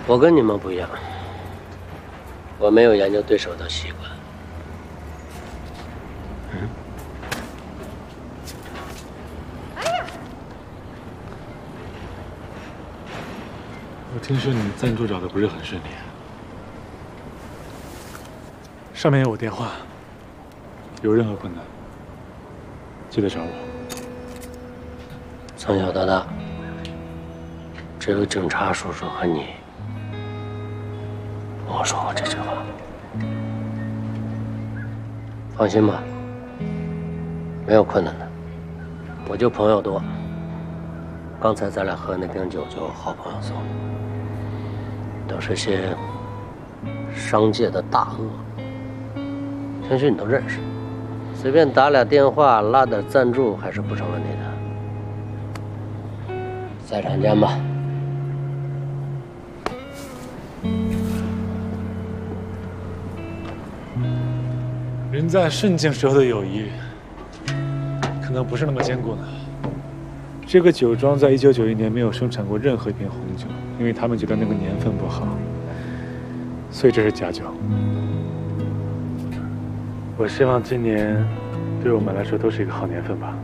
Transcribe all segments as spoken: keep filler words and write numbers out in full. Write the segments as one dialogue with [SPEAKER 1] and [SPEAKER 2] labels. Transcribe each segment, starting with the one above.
[SPEAKER 1] 我跟你们不一样，我没有研究对手的习惯。嗯。
[SPEAKER 2] 哎呀！我听说你赞助找的不是很顺利。上面有我电话，有任何困难，记得找我。
[SPEAKER 1] 从小到大，只有警察叔叔和你跟我说过这句话。放心吧，没有困难的，我就朋友多。刚才咱俩喝那瓶酒就好朋友送的，都是些商界的大鳄，兴许你都认识，随便打俩电话拉点赞助还是不成问题的。在场见吧。
[SPEAKER 2] 人在顺境时候的友谊，可能不是那么坚固的。这个酒庄在一九九一年没有生产过任何一瓶红酒，因为他们觉得那个年份不好，所以这是假酒。我希望今年对我们来说都是一个好年份吧。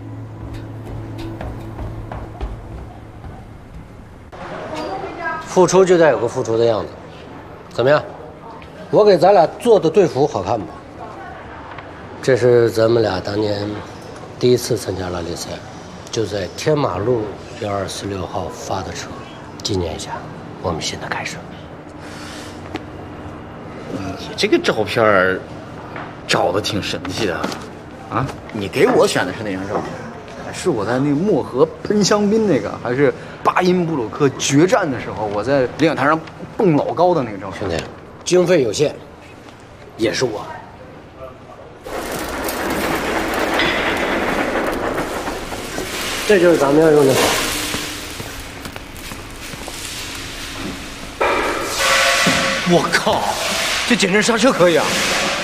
[SPEAKER 1] 付出就得有个付出的样子，怎么样？我给咱俩做的队服好看不？这是咱们俩当年第一次参加拉力赛，就在天马路幺二四六号发的车，纪念一下我们新的开始。
[SPEAKER 3] 你这个照片找的挺神气的，啊？你给我选的是哪张照片？是我在那个漠河喷香槟那个，还是巴音布鲁克决战的时候我在领奖台上蹦老高的那个照片？
[SPEAKER 1] 兄弟，经费有限，也是我。这就是咱们要用的草。
[SPEAKER 3] 我靠，这减震刹车可以啊！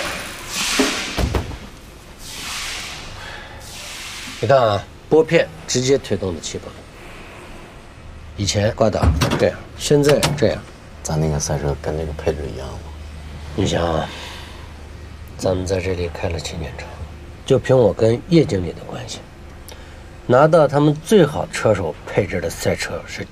[SPEAKER 1] 你看啊，拨片直接推动的气泵，以前挂档这样，现在这样。
[SPEAKER 4] 咱那个赛车跟那个配置一样吗？
[SPEAKER 1] 你想啊，咱们在这里开了七年车，就凭我跟叶经理的关系，拿到他们最好车手配置的赛车是